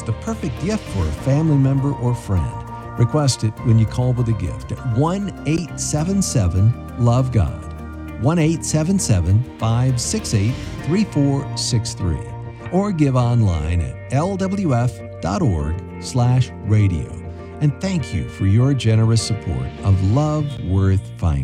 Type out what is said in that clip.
the perfect gift for a family member or friend. Request it when you call with a gift at 1-877-LOVE-GOD, 1-877-568-3463, or give online at lwf.org/radio. And thank you for your generous support of Love Worth Finding.